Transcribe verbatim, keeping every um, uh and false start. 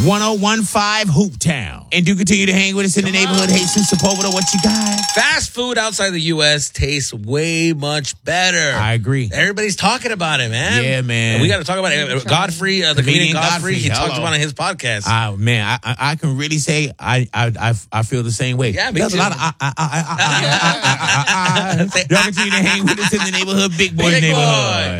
one oh one five Hoop Town. And do continue to hang with us in the neighborhood. Jesus Sepulveda, what you got? Fast food outside the U S tastes way much better. I agree. Everybody's talking about it, man. Yeah, man. And we got to talk about it. Godfrey, uh, the comedian, comedian Godfrey, Godfrey, he hello. talked about it on his podcast. Uh, man, I, I I can really say I I I, I feel the same way. Yeah, me There's too. a lot of I I I I I I I I. Y'all continue to hang with us in the neighborhood, big boy Big neighborhood. boy.